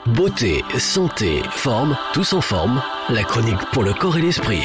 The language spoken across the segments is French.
Beauté, santé, forme, tous en forme. La chronique pour le corps et l'esprit.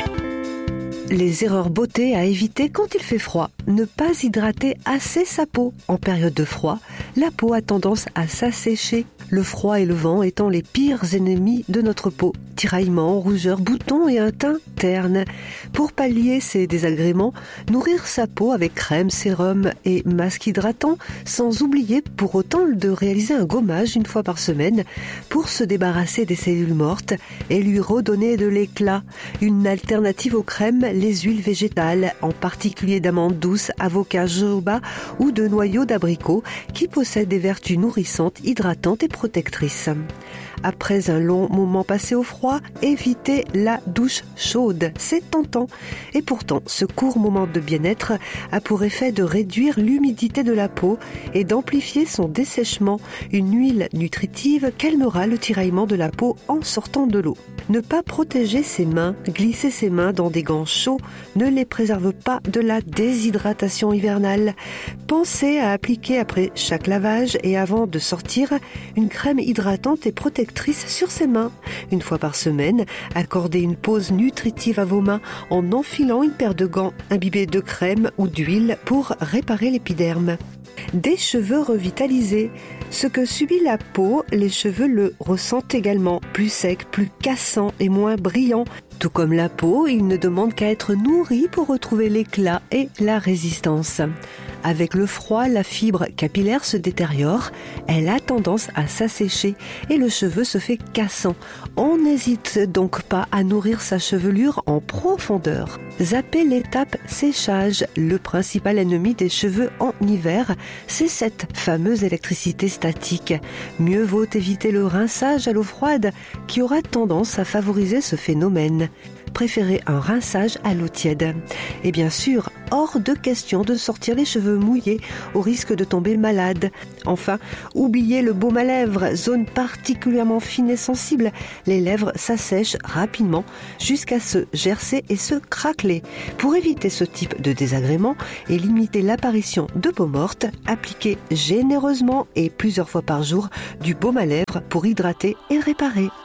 Les erreurs beauté à éviter quand il fait froid. Ne pas hydrater assez sa peau. En période de froid, la peau a tendance à s'assécher. Le froid et le vent étant les pires ennemis de notre peau. Tiraillements, rougeurs, boutons et un teint terne. Pour pallier ces désagréments, nourrir sa peau avec crème, sérum et masque hydratant, sans oublier pour autant de réaliser un gommage une fois par semaine pour se débarrasser des cellules mortes et lui redonner de l'éclat. Une alternative aux crèmes, les huiles végétales, en particulier d'amandes douces, avocat, jojoba ou de noyaux d'abricot, qui possèdent des vertus nourrissantes, hydratantes et protectrices. Après un long moment passé au froid, évitez la douche chaude. C'est tentant. Et pourtant, ce court moment de bien-être a pour effet de réduire l'humidité de la peau et d'amplifier son dessèchement. Une huile nutritive calmera le tiraillement de la peau en sortant de l'eau. Ne pas protéger ses mains, glisser ses mains dans des gants chauds ne les préserve pas de la déshydratation hivernale. Pensez à appliquer après chaque lavage et avant de sortir une crème hydratante et protectrice sur ses mains. Une fois par semaine, accordez une pause nutritive à vos mains en enfilant une paire de gants imbibés de crème ou d'huile pour réparer l'épiderme. Des cheveux revitalisés. Ce que subit la peau, les cheveux le ressentent également, plus sec, plus cassant et moins brillant. Tout comme la peau, il ne demande qu'à être nourri pour retrouver l'éclat et la résistance. Avec le froid, la fibre capillaire se détériore, elle a tendance à s'assécher et le cheveu se fait cassant. On n'hésite donc pas à nourrir sa chevelure en profondeur. Zappez l'étape séchage. Le principal ennemi des cheveux en hiver, c'est cette fameuse électricité statique. Mieux vaut éviter le rinçage à l'eau froide qui aura tendance à favoriser ce phénomène. Préférez un rinçage à l'eau tiède. Et bien sûr, hors de question de sortir les cheveux mouillés au risque de tomber malade. Enfin, oubliez le baume à lèvres, zone particulièrement fine et sensible. Les lèvres s'assèchent rapidement jusqu'à se gercer et se craqueler. Pour éviter ce type de désagrément et limiter l'apparition de peau morte, appliquez généreusement et plusieurs fois par jour du baume à lèvres pour hydrater et réparer.